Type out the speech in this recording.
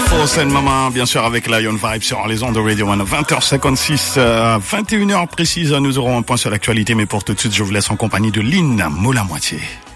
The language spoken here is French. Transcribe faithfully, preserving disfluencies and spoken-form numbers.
C'est le moment, bien sûr, avec Lion Vibe sur les ondes de Radio One. vingt heures cinquante-six, euh, vingt et une heures précises, nous aurons un point sur l'actualité, mais pour tout de suite, je vous laisse en compagnie de Lynn Mola Moitié.